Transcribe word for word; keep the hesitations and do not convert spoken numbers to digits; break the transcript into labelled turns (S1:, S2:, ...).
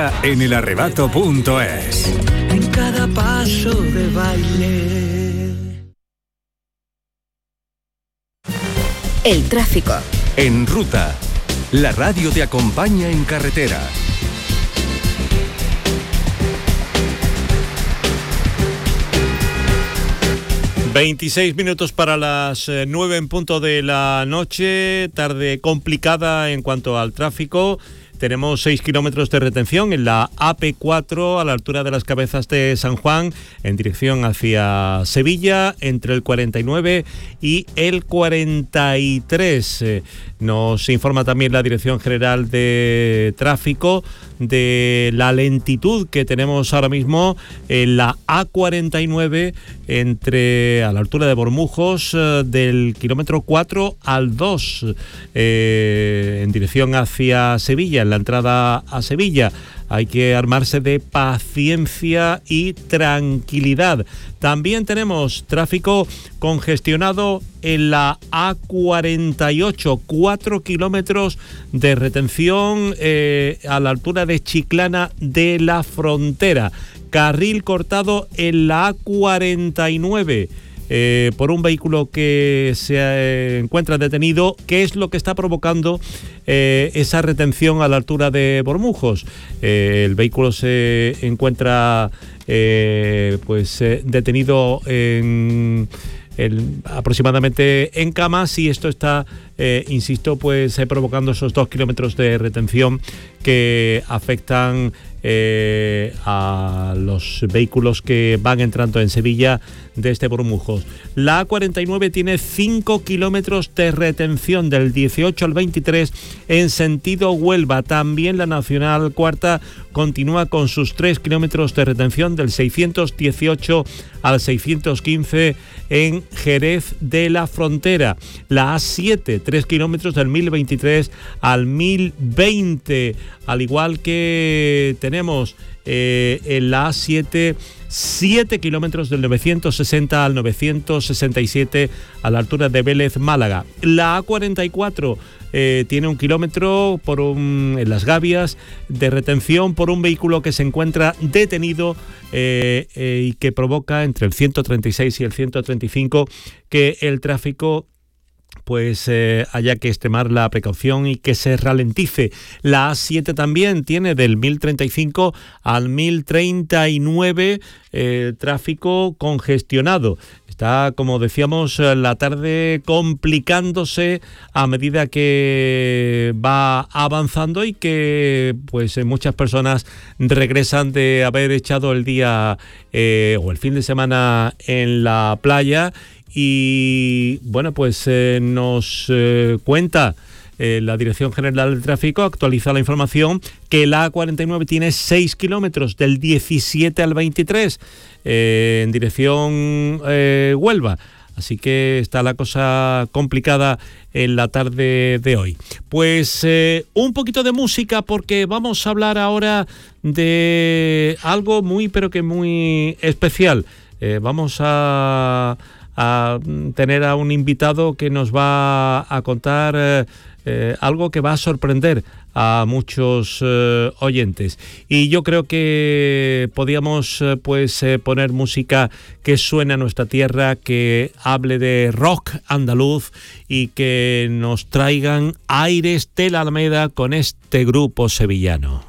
S1: música en el arrebato punto es.
S2: En cada paso de baile.
S3: El tráfico.
S1: En ruta, la radio te acompaña en carretera.
S4: veintiséis minutos para las nueve en punto de la noche, tarde complicada en cuanto al tráfico. Tenemos seis kilómetros de retención en la A P cuatro a la altura de las Cabezas de San Juan en dirección hacia Sevilla entre el cuarenta y nueve y el cuarenta y tres. Eh, nos informa también la Dirección General de Tráfico de la lentitud que tenemos ahora mismo en la A cuarenta y nueve entre a la altura de Bormujos eh, del kilómetro cuatro al dos eh, en dirección hacia Sevilla, en la entrada a Sevilla. Hay que armarse de paciencia y tranquilidad. También tenemos tráfico congestionado en la A cuarenta y ocho, cuatro kilómetros de retención eh, a la altura de Chiclana de la Frontera. Carril cortado en la A cuarenta y nueve. Eh, por un vehículo que se eh, encuentra detenido. ¿Qué es lo que está provocando eh, esa retención a la altura de Bormujos? Eh, el vehículo se encuentra eh, pues eh, detenido en... El, aproximadamente en Camas, y esto está, eh, insisto, pues eh, provocando esos dos kilómetros de retención que afectan eh, a los vehículos que van entrando en Sevilla desde Bormujos. La A cuarenta y nueve tiene cinco kilómetros de retención del dieciocho al veintitrés en sentido Huelva. También la Nacional Cuarta continúa con sus tres kilómetros de retención del seiscientos dieciocho al seiscientos quince en Jerez de la Frontera. La A siete, tres kilómetros del mil veintitrés al mil veinte, al igual que tenemos eh, en la A siete, siete kilómetros del novecientos sesenta al novecientos sesenta y siete a la altura de Vélez, Málaga. La A cuarenta y cuatro eh, tiene un kilómetro por un, en Las Gavias de retención por un vehículo que se encuentra detenido eh, eh, y que provoca entre el ciento treinta y seis y el ciento treinta y cinco que el tráfico pues eh, haya que extremar la precaución y que se ralentice. La A siete también tiene del mil treinta y cinco al mil treinta y nueve eh, tráfico congestionado. Está, como decíamos, la tarde complicándose a medida que va avanzando y que pues muchas personas regresan de haber echado el día eh, o el fin de semana en la playa. Y bueno, pues eh, nos eh, cuenta eh, la Dirección General de Tráfico, actualiza la información, que la A cuarenta y nueve tiene seis kilómetros del diecisiete al veintitrés eh, en dirección eh, Huelva. Así que está la cosa complicada en la tarde de hoy. Pues eh, un poquito de música, porque vamos a hablar ahora de algo muy, pero que muy especial. Eh, vamos a... a tener a un invitado que nos va a contar eh, eh, algo que va a sorprender a muchos eh, oyentes. Y yo creo que podíamos eh, pues eh, poner música que suene a nuestra tierra, que hable de rock andaluz y que nos traigan aires de la Alameda con este grupo sevillano.